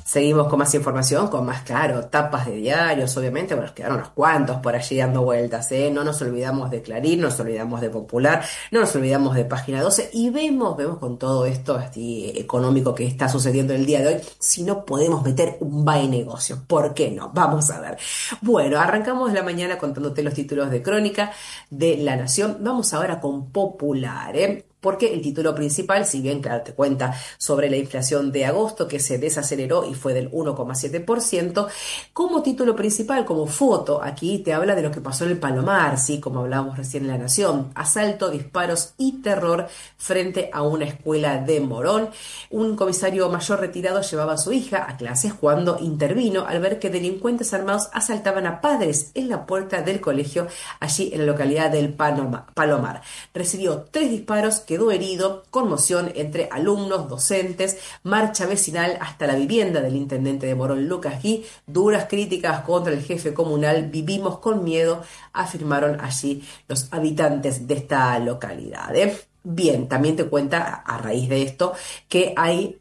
Seguimos con más información, con más, claro, tapas de diarios, obviamente, bueno, nos quedaron unos cuantos por allí dando vueltas, ¿eh? No nos olvidamos de Clarín, no nos olvidamos de Popular, no nos olvidamos de Página 12 y vemos con todo esto así, económico que está sucediendo el día de hoy, si no podemos meter un buy negocio. ¿Por qué no? Vamos a ver. Bueno, arrancamos la mañana contándote los títulos de crónica de La Nación. Vamos ahora con Popular, ¿eh? Porque el título principal, si bien, claro, te cuenta sobre la inflación de agosto que se desaceleró y fue del 1,7%, como título principal, como foto, aquí te habla de lo que pasó en el Palomar, ¿sí? Como hablábamos recién en La Nación, asalto, disparos y terror frente a una escuela de Morón. Un comisario mayor retirado llevaba a su hija a clases cuando intervino al ver que delincuentes armados asaltaban a padres en la puerta del colegio allí en la localidad del Palomar. Recibió 3 disparos, quedó herido, conmoción entre alumnos, docentes, marcha vecinal hasta la vivienda del intendente de Morón, Lucas Gui, duras críticas contra el jefe comunal, vivimos con miedo, afirmaron allí los habitantes de esta localidad, ¿eh? Bien, también te cuenta a raíz de esto que hay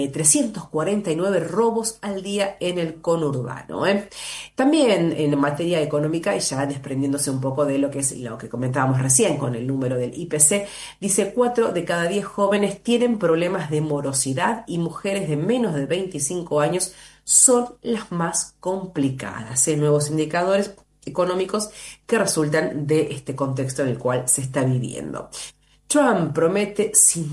349 robos al día en el conurbano, ¿eh? También en materia económica, y ya desprendiéndose un poco de lo que es lo que comentábamos recién con el número del IPC, dice 4 de cada 10 jóvenes tienen problemas de morosidad y mujeres de menos de 25 años son las más complicadas, ¿eh? Nuevos indicadores económicos que resultan de este contexto en el cual se está viviendo. Trump promete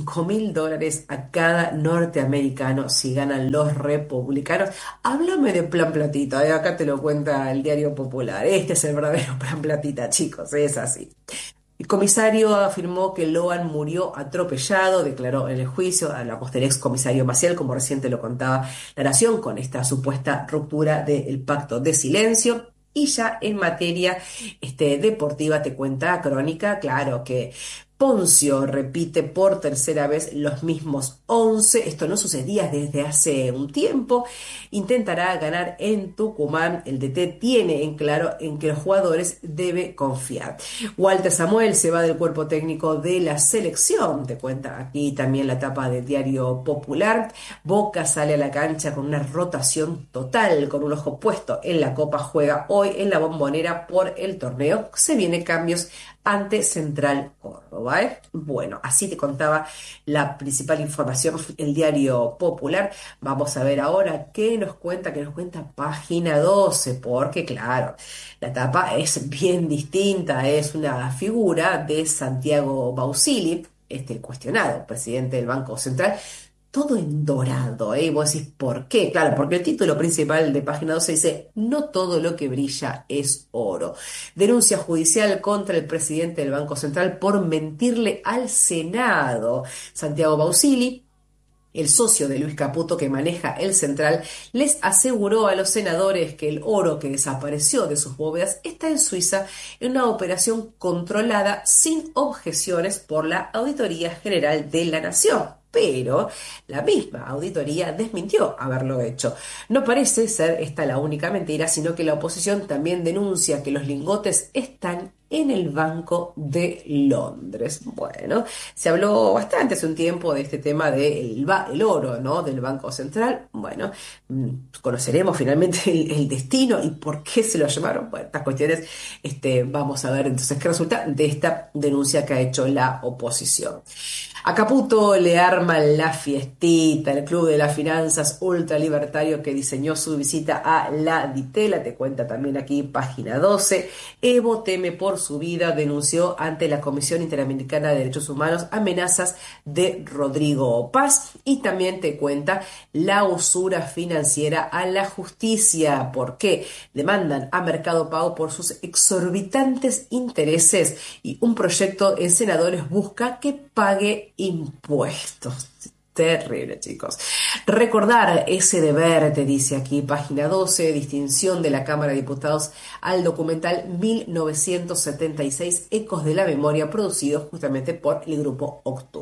$5.000 a cada norteamericano si ganan los republicanos. Háblame de plan platita, acá te lo cuenta el Diario Popular. Este es el verdadero plan platita, chicos, es así. El comisario afirmó que Loan murió atropellado, declaró en el juicio, hablamos del ex comisario Maciel, como recién te lo contaba La Nación, con esta supuesta ruptura del pacto de silencio. Y ya en materia deportiva te cuenta Crónica, claro que Poncio repite por tercera vez los mismos 11. Esto no sucedía desde hace un tiempo. Intentará ganar en Tucumán. El DT tiene en claro en que los jugadores debe confiar. Walter Samuel se va del cuerpo técnico de la selección. Te cuenta aquí también la tapa del Diario Popular. Boca sale a la cancha con una rotación total, con un ojo puesto en la Copa. Juega hoy en la Bombonera por el torneo. Se vienen cambios ante Central Córdoba, ¿eh? Bueno, así te contaba la principal información el Diario Popular. Vamos a ver ahora qué nos cuenta Página 12, porque claro, la tapa es bien distinta, es una figura de Santiago Bausili, el cuestionado presidente del Banco Central, todo en dorado, ¿eh? Y vos decís, ¿por qué? Claro, porque el título principal de Página 12 dice, no todo lo que brilla es oro. Denuncia judicial contra el presidente del Banco Central por mentirle al Senado. Santiago Bausili, el socio de Luis Caputo que maneja el Central, les aseguró a los senadores que el oro que desapareció de sus bóvedas está en Suiza en una operación controlada sin objeciones por la Auditoría General de la Nación. Pero la misma auditoría desmintió haberlo hecho. No parece ser esta la única mentira, sino que la oposición también denuncia que los lingotes están en el Banco de Londres. Bueno, se habló bastante hace un tiempo de este tema del el oro, ¿no? Del Banco Central. Bueno, conoceremos finalmente el destino y por qué se lo llamaron. Bueno, estas cuestiones, vamos a ver entonces qué resulta de esta denuncia que ha hecho la oposición. A Caputo le arman la fiestita, el Club de las Finanzas ultralibertario que diseñó su visita a la Ditela, te cuenta también aquí Página 12. Evo teme por su vida, denunció ante la Comisión Interamericana de Derechos Humanos amenazas de Rodrigo Paz, y también te cuenta la usura financiera a la justicia. ¿Por qué? Demandan a Mercado Pago por sus exorbitantes intereses y un proyecto en senadores busca que pague impuestos. Terrible, chicos. Recordar ese deber, te dice aquí Página 12, distinción de la Cámara de Diputados al documental 1976, Ecos de la Memoria, producido justamente por el Grupo Octubre.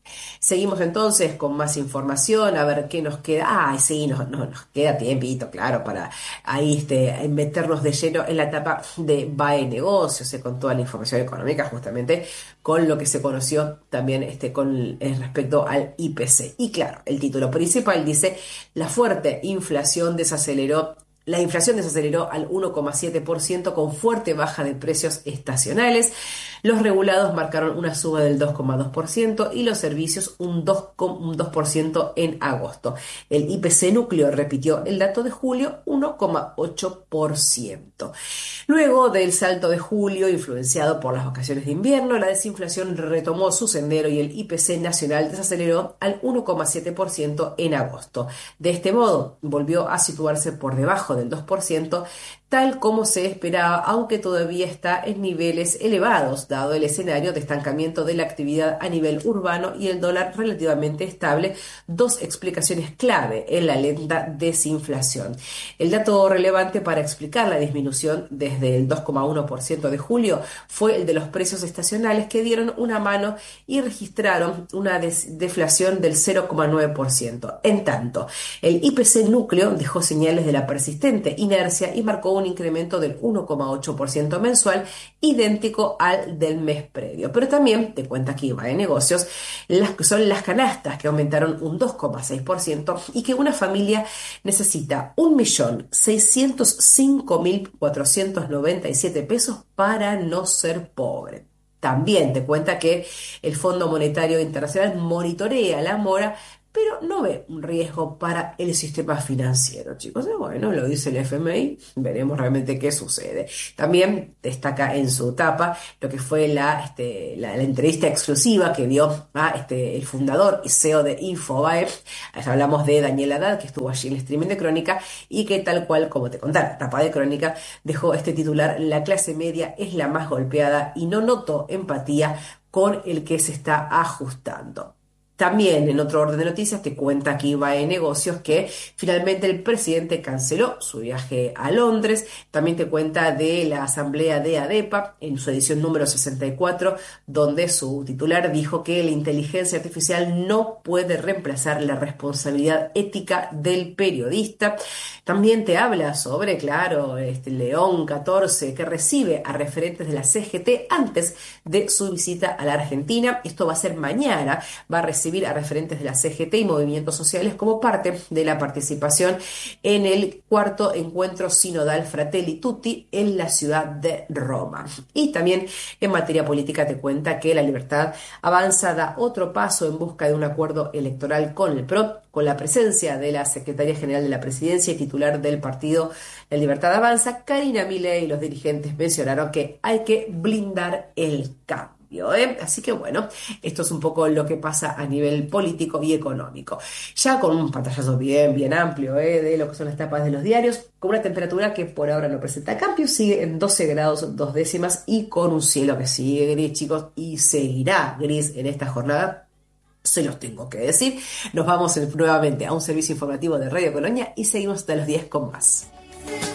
Seguimos entonces con más información, a ver qué nos queda. Ah, sí, nos queda tiempito, claro, para ahí meternos de lleno en la etapa de BAE Negocios, con toda la información económica, justamente con lo que se conoció también con respecto al IPC. Y claro, el título principal dice, la fuerte inflación desaceleró. La inflación desaceleró al 1,7% con fuerte baja de precios estacionales. Los regulados marcaron una suba del 2,2% y los servicios un 2,2% en agosto. El IPC núcleo repitió el dato de julio, 1,8%. Luego del salto de julio, influenciado por las vacaciones de invierno, la desinflación retomó su sendero y el IPC nacional desaceleró al 1,7% en agosto. De este modo, volvió a situarse por debajo del 2%, tal como se esperaba, aunque todavía está en niveles elevados, dado el escenario de estancamiento de la actividad a nivel urbano y el dólar relativamente estable, dos explicaciones clave en la lenta desinflación. El dato relevante para explicar la disminución desde el 2,1% de julio fue el de los precios estacionales, que dieron una mano y registraron una deflación del 0,9%. En tanto, el IPC núcleo dejó señales de la persistente inercia y marcó un incremento del 1,8% mensual, idéntico al del mes previo. Pero también te cuenta aquí va de negocios, son las canastas que aumentaron un 2,6% y que una familia necesita 1.605.497 pesos para no ser pobre. También te cuenta que el Fondo Monetario Internacional monitorea la mora, pero no ve un riesgo para el sistema financiero, chicos. Y bueno, lo dice el FMI, veremos realmente qué sucede. También destaca en su tapa lo que fue la entrevista exclusiva que dio a el fundador y CEO de Infobae. Hablamos de Daniel Haddad, que estuvo allí en el streaming de Crónica y que, tal cual como te contaba, tapa de Crónica, dejó este titular: la clase media es la más golpeada y no noto empatía con el que se está ajustando. También, en otro orden de noticias, te cuenta aquí va de negocios que finalmente el presidente canceló su viaje a Londres. También te cuenta de la asamblea de ADEPA en su edición número 64, donde su titular dijo que la inteligencia artificial no puede reemplazar la responsabilidad ética del periodista. También te habla sobre, claro, León XIV, que recibe a referentes de la CGT antes de su visita a la Argentina. Esto va a ser mañana. Va a recibir a referentes de la CGT y movimientos sociales como parte de la participación en el cuarto encuentro sinodal Fratelli Tutti en la ciudad de Roma. Y también en materia política te cuenta que La Libertad Avanza da otro paso en busca de un acuerdo electoral con el PRO, con la presencia de la Secretaría General de la Presidencia y titular del partido La Libertad Avanza, Karina Milei, y los dirigentes mencionaron que hay que blindar el cambio. Así que bueno, esto es un poco lo que pasa a nivel político y económico. Ya con un pantallazo bien amplio de lo que son las tapas de los diarios, con una temperatura que por ahora no presenta cambio, sigue en 12 grados 2 décimas y con un cielo que sigue gris, chicos, y seguirá gris en esta jornada. Se los tengo que decir. Nos vamos nuevamente a un servicio informativo de Radio Colonia y seguimos hasta los 10 con más.